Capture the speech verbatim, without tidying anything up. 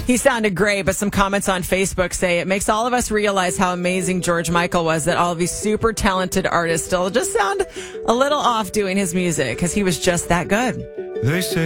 He sounded great, but some comments on Facebook say it makes all of us realize how amazing George Michael was, that all of these super talented artists still just sound a little off doing his music because he was just that good. They say